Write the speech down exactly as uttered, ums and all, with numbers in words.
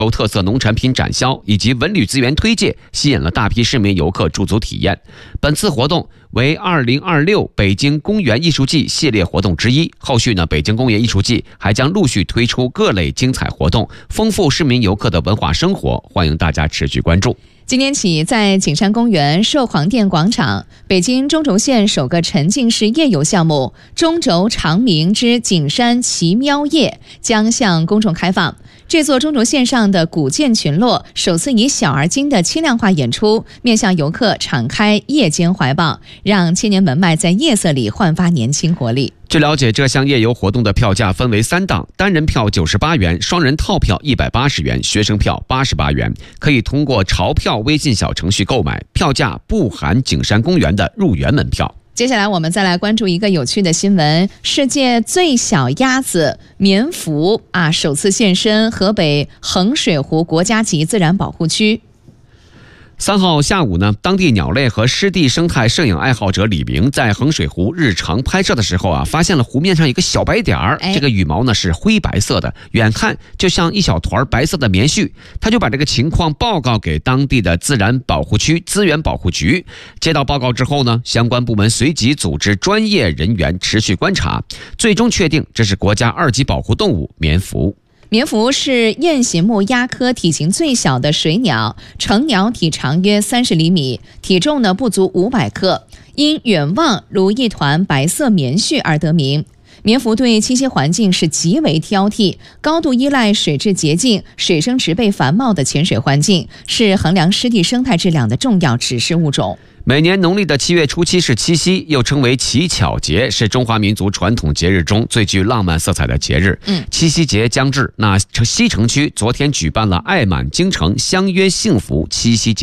有特色农产品展销以及文旅资源推介，吸引了大批市民游客驻足体验。本次活动为二零二六北京公园艺术季系列活动之一。后续呢，北京公园艺术季还将陆续推出各类精彩活动，丰富市民游客的文化生活，欢迎大家持续关注。 今天起，在景山公园寿皇殿广场，北京中轴线首个沉浸式夜游项目“中轴长鸣之景山奇喵夜”将向公众开放。这座中轴线上的古建群落首次以小而精的轻量化演出，面向游客敞开夜间怀抱，让千年门迈在夜色里焕发年轻活力。 据了解，这项夜游活动的票价分为三档，单人票九十八元，双人套票一百八十元，学生票八十八元，可以通过潮票微信小程序购买，票价不含景山公园的入园门票。 接下来我们再来关注一个有趣的新闻，世界最小鸭子棉芾啊，首次现身河北衡水湖国家级自然保护区。 三号下午呢，当地鸟类和湿地生态摄影爱好者李明在衡水湖日常拍摄的时候啊，发现了湖面上一个小白点儿，这个羽毛呢是灰白色的，远看就像一小团白色的棉絮。他就把这个情况报告给当地的自然保护区资源保护局。接到报告之后呢，相关部门随即组织专业人员持续观察，最终确定这是国家二级保护动物棉芾。 棉芾是雁形目鸦科体型最小的水鸟，成鸟体长约三十厘米，体重呢不足五百克，因远望如一团白色棉絮而得名。棉芾对栖息环境是极为挑剔，高度依赖水质洁净、水生植被繁茂的浅水环境，是衡量湿地生态质量的重要指示物种。 每年农历的七月初七是七夕，又称为乞巧节，是中华民族传统节日中最具浪漫色彩的节日。嗯，七夕节将至，那西城区昨天举办了爱满京城相约幸福七夕节